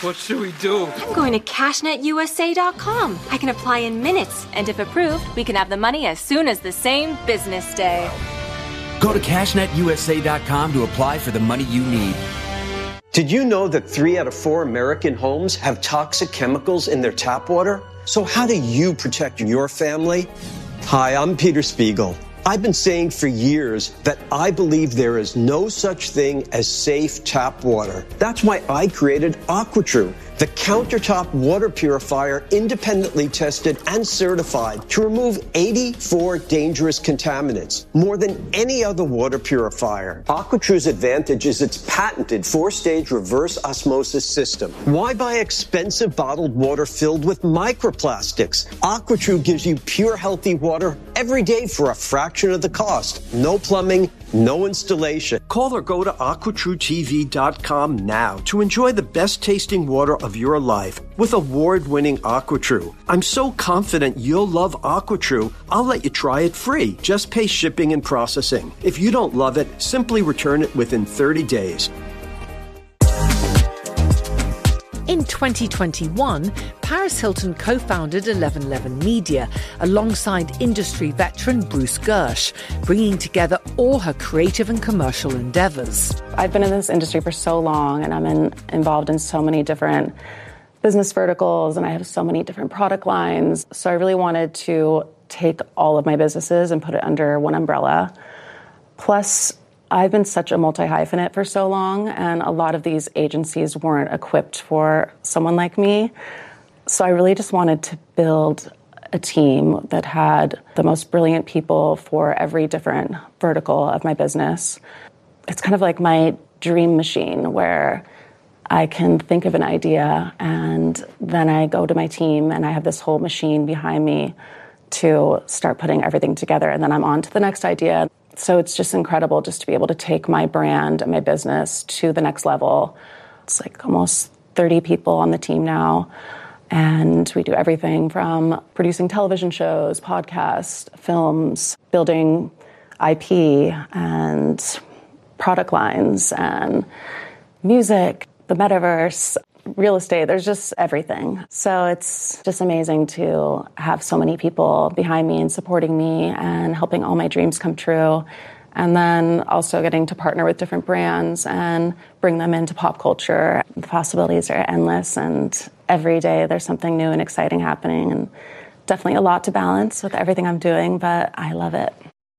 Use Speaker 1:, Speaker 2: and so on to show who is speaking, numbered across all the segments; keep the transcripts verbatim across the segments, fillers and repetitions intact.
Speaker 1: What should we do?
Speaker 2: I'm going to cash net U S A dot com. I can apply in minutes, and if approved, we can have the money as soon as the same business day.
Speaker 3: Go to cash net U S A dot com to apply for the money you need.
Speaker 4: Did you know that three out of four American homes have toxic chemicals in their tap water? So how do you protect your family? Hi, I'm Peter Spiegel. I've been saying for years that I believe there is no such thing as safe tap water. That's why I created AquaTrue, the countertop water purifier independently tested and certified to remove eighty-four dangerous contaminants, more than any other water purifier. AquaTrue's advantage is its patented four-stage reverse osmosis system. Why buy expensive bottled water filled with microplastics? AquaTrue gives you pure, healthy water every day for a fraction of the cost. No plumbing, no installation. Call or go to aqua true T V dot com now to enjoy the best tasting water of your life with award-winning AquaTrue. I'm so confident you'll love AquaTrue, I'll let you try it free. Just pay shipping and processing. If you don't love it, simply return it within thirty days.
Speaker 5: In twenty twenty-one, Paris Hilton co-founded eleven eleven Media alongside industry veteran Bruce Gersh, bringing together all her creative and commercial endeavors.
Speaker 6: I've been in this industry for so long, and I'm in, involved in so many different business verticals, and I have so many different product lines. So I really wanted to take all of my businesses and put it under one umbrella. Plus, I've been such a multi-hyphenate for so long, and a lot of these agencies weren't equipped for someone like me. So I really just wanted to build a team that had the most brilliant people for every different vertical of my business. It's kind of like my dream machine where I can think of an idea and then I go to my team and I have this whole machine behind me to start putting everything together, and then I'm on to the next idea. So it's just incredible just to be able to take my brand and my business to the next level. It's like almost thirty people on the team now. And we do everything from producing television shows, podcasts, films, building I P and product lines and music, the metaverse, real estate. There's just everything. So it's just amazing to have so many people behind me and supporting me and helping all my dreams come true. And then also getting to partner with different brands and bring them into pop culture. The possibilities are endless, and every day there's something new and exciting happening, and definitely a lot to balance with everything I'm doing, but I love it.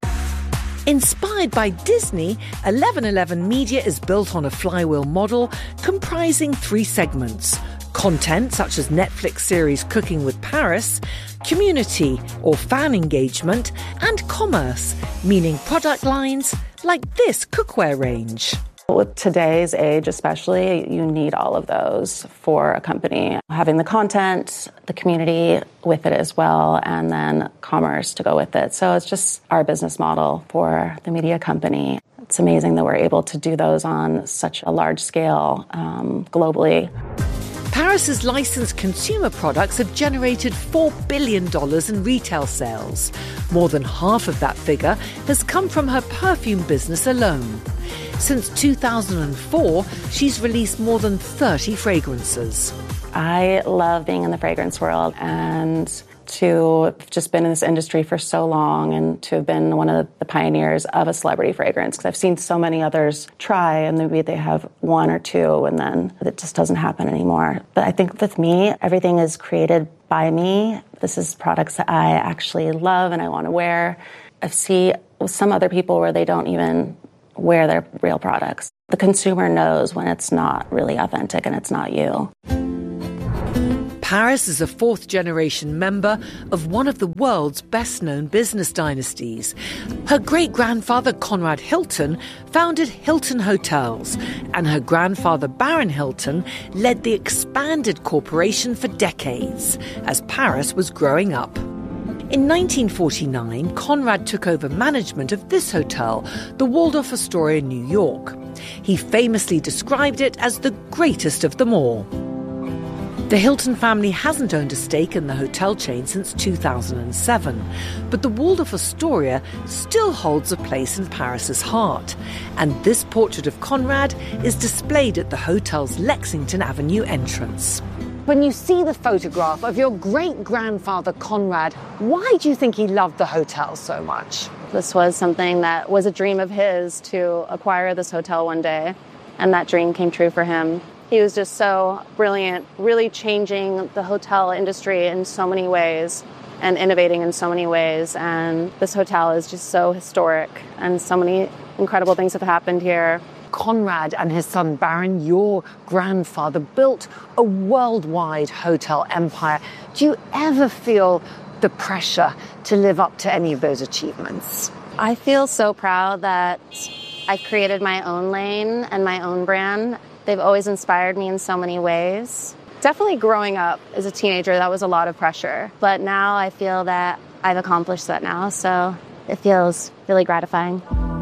Speaker 5: Inspired by Disney, eleven eleven Media is built on a flywheel model comprising three segments: content such as Netflix series Cooking with Paris, community or fan engagement, and commerce, meaning product lines like this cookware range.
Speaker 6: With today's age especially, you need all of those for a company. Having the content, the community with it as well, and then commerce to go with it. So it's just our business model for the media company. It's amazing that we're able to do those on such a large scale um, globally.
Speaker 5: Paris's licensed consumer products have generated four billion dollars in retail sales. More than half of that figure has come from her perfume business alone. Since two thousand four, she's released more than thirty fragrances.
Speaker 6: I love being in the fragrance world, and to have just been in this industry for so long and to have been one of the pioneers of a celebrity fragrance, because I've seen so many others try and maybe they have one or two and then it just doesn't happen anymore. But I think with me, everything is created by me. This is products that I actually love and I want to wear. I see with some other people where they don't even wear their real products. The consumer knows when it's not really authentic and it's not you.
Speaker 5: Paris is a fourth-generation member of one of the world's best-known business dynasties. Her great-grandfather, Conrad Hilton, founded Hilton Hotels, and her grandfather, Baron Hilton, led the expanded corporation for decades as Paris was growing up. In nineteen forty-nine, Conrad took over management of this hotel, the Waldorf Astoria in New York. He famously described it as the greatest of them all. The Hilton family hasn't owned a stake in the hotel chain since two thousand seven, but the Waldorf Astoria still holds a place in Paris's heart. And this portrait of Conrad is displayed at the hotel's Lexington Avenue entrance.
Speaker 1: When you see the photograph of your great-grandfather Conrad, why do you think he loved the hotel so much?
Speaker 6: This was something that was a dream of his, to acquire this hotel one day, and that dream came true for him. He was just so brilliant, really changing the hotel industry in so many ways and innovating in so many ways. And this hotel is just so historic, and so many incredible things have happened here.
Speaker 1: Conrad and his son Baron, your grandfather, built a worldwide hotel empire. Do you ever feel the pressure to live up to any of those achievements?
Speaker 6: I feel so proud that I've created my own lane and my own brand. They've always inspired me in so many ways. Definitely growing up as a teenager, that was a lot of pressure. But now I feel that I've accomplished that now, so it feels really gratifying.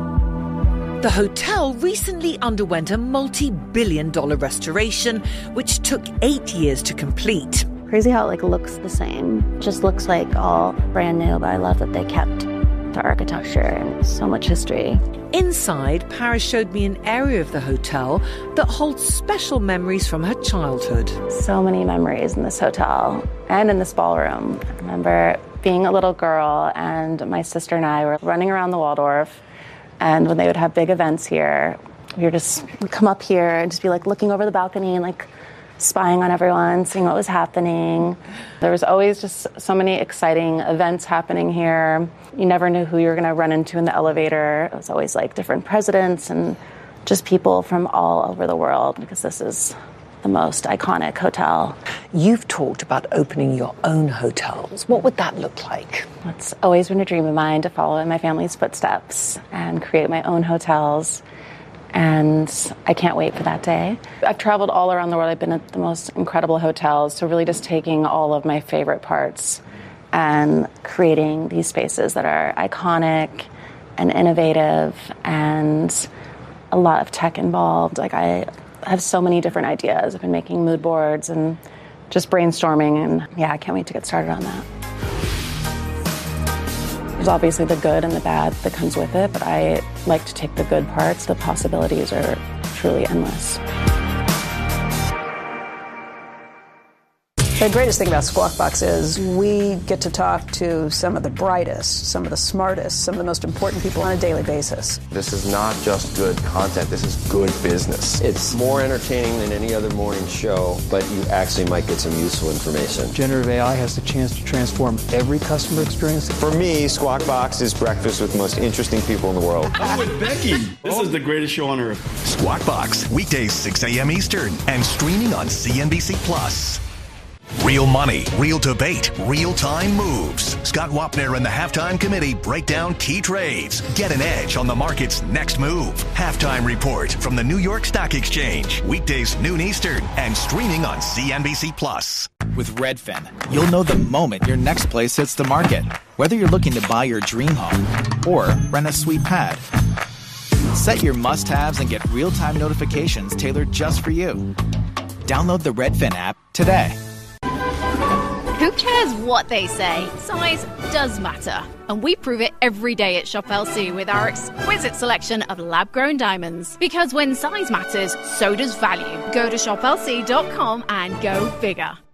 Speaker 5: The hotel recently underwent a multi-billion dollar restoration, which took eight years to complete.
Speaker 6: Crazy how it like looks the same. Just looks like all brand new, but I love that they kept the architecture and so much history.
Speaker 5: Inside, Paris showed me an area of the hotel that holds special memories from her childhood.
Speaker 6: So many memories in this hotel and in this ballroom. I remember being a little girl, and my sister and I were running around the Waldorf, and when they would have big events here, we would just come up here and just be like looking over the balcony and like spying on everyone, seeing what was happening. There was always just so many exciting events happening here. You never knew who you were going to run into in the elevator. It was always like different presidents and just people from all over the world, because this is the most iconic hotel.
Speaker 1: You've talked about opening your own hotels. What would that look like?
Speaker 6: It's always been a dream of mine to follow in my family's footsteps and create my own hotels. And I can't wait for that day. I've traveled all around the world. I've been at the most incredible hotels. So really just taking all of my favorite parts and creating these spaces that are iconic and innovative and a lot of tech involved. Like I have so many different ideas. I've been making mood boards and just brainstorming. And yeah, I can't wait to get started on that. There's obviously the good and the bad that comes with it, but I like to take the good parts. The possibilities are truly endless.
Speaker 7: The greatest thing about Squawk Box is we get to talk to some of the brightest, some of the smartest, some of the most important people on a daily basis.
Speaker 8: This is not just good content, this is good business.
Speaker 4: It's more entertaining than any other morning show, but you actually might get some useful information.
Speaker 9: Generative A I has the chance to transform every customer experience.
Speaker 8: For me, Squawk Box is breakfast with the most interesting people in the world.
Speaker 10: I'm with Becky. This is the greatest show on earth.
Speaker 11: Squawk Box, weekdays six a.m. Eastern, and streaming on C N B C Plus. Real money, real debate, real-time moves. Scott Wapner and the Halftime Committee break down key trades. Get an edge on the market's next move. Halftime Report from the New York Stock Exchange. Weekdays noon Eastern and streaming on C N B C Plus.
Speaker 12: With Redfin, you'll know the moment your next place hits the market. Whether you're looking to buy your dream home or rent a sweet pad. Set your must-haves and get real-time notifications tailored just for you. Download the Redfin app today.
Speaker 13: Who cares what they say? Size does matter. And we prove it every day at Shop L C with our exquisite selection of lab-grown diamonds. Because when size matters, so does value. Go to shop L C dot com and go bigger.